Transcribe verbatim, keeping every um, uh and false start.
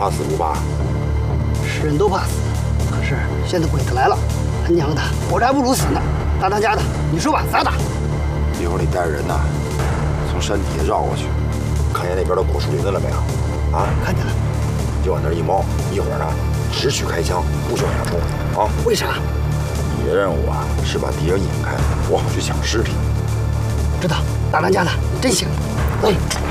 怕死不怕？ 是人都怕死，可是现在鬼子来了，他娘的，活着还不如死呢！大当家的，你说吧，咋打？ 一会儿你带着人呐，从山底下绕过去，看见那边的果树林子了没有？啊， 看见了。 就往那儿一猫，一会儿呢，只许开枪，不许往下冲啊！ 为啥？ 你的任务啊，是把敌人引开，我好去抢尸体。 知道，大当家的，你真行。哎。